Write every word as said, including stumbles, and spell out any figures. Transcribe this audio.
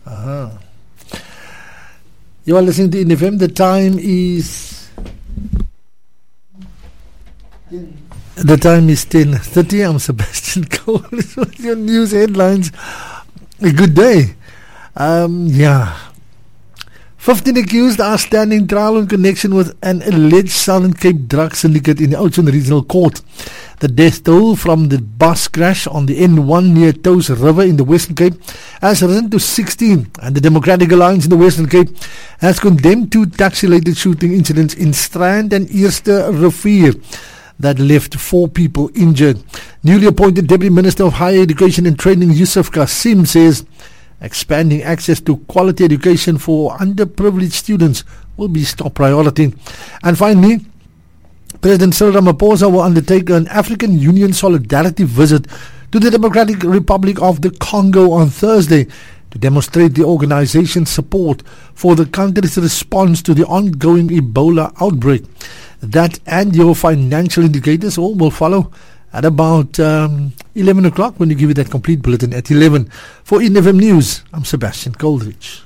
Uh-huh. You are listening to I N F M. The time is the time is ten thirty. I'm Sebastian Cole. This was your news headlines. A good day. Um, yeah. fifteen accused are standing trial in connection with an alleged Southern Cape drug syndicate in the Oudtshoorn Regional Court. The death toll from the bus crash on the N one near Toes River in the Western Cape has risen to sixteen, and the Democratic Alliance in the Western Cape has condemned two taxi-related shooting incidents in Strand and Eerste Rivier that left four people injured. Newly appointed Deputy Minister of Higher Education and Training Yusuf Kasim says expanding access to quality education for underprivileged students will be his top priority. And finally, President Cyril Ramaphosa will undertake an African Union solidarity visit to the Democratic Republic of the Congo on Thursday to demonstrate the organization's support for the country's response to the ongoing Ebola outbreak. That and your financial indicators all will follow at about um, eleven o'clock when you give you that complete bulletin at eleven. For I N F M News, I'm Sebastian Coldridge.